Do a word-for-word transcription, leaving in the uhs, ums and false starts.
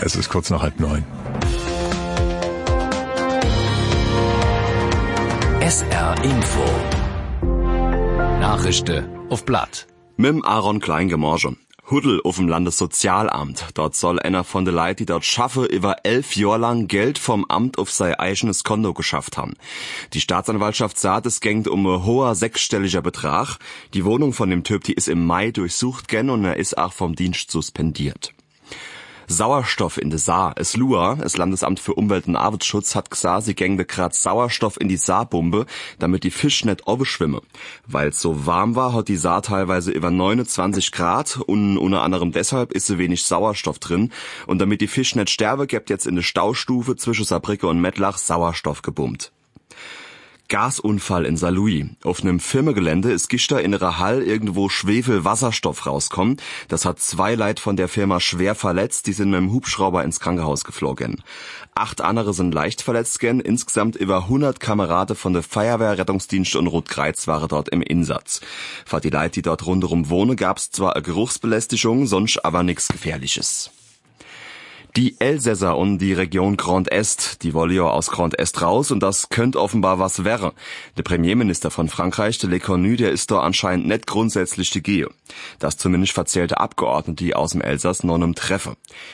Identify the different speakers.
Speaker 1: Es ist kurz nach halb neun.
Speaker 2: S R Info. Nachrichten auf Blatt.
Speaker 3: Mit Aaron Kleingemorge. Huddel auf dem Landessozialamt. Dort soll einer von den Leuten, die dort schaffe, über elf Jahre lang Geld vom Amt auf sein eigenes Konto geschafft haben. Die Staatsanwaltschaft sagt, es geht um ein hoher sechsstelliger Betrag. Die Wohnung von dem Typ, die ist im Mai durchsucht gen und er ist auch vom Dienst suspendiert. Sauerstoff in de Saar. Es L U A, das Landesamt für Umwelt und Arbeitsschutz, hat gesagt, sie gänge grad Sauerstoff in die Saarbombe, damit die Fisch nicht schwimmen. Weil es so warm war, hat die Saar teilweise über neunundzwanzig Grad und unter anderem deshalb ist so wenig Sauerstoff drin. Und damit die Fisch nicht sterbe, gibt jetzt in der Staustufe zwischen Saarbrücke und Mettlach Sauerstoff gebummt. Gasunfall in Saarlouis. Auf einem Firmengelände ist gestern in einer Hall irgendwo Schwefelwasserstoff rauskommen. Das hat zwei Leute von der Firma schwer verletzt. Die sind mit dem Hubschrauber ins Krankenhaus geflogen. Acht andere sind leicht verletzt gen. Insgesamt über hundert Kameraden von der Feuerwehr, Rettungsdienst und Rotkreuz waren dort im Einsatz. Für die Leute, die dort rundherum wohnen, gab's zwar eine Geruchsbelästigung, sonst aber nichts Gefährliches. Die Elsässer und die Region Grand Est, die wollen ja aus Grand Est raus und das könnte offenbar was wäre. Der Premierminister von Frankreich, de Lecornu, der ist da anscheinend nicht grundsätzlich die Gehe. Das zumindest verzählte Abgeordnete aus dem Elsass noch einem Treffen.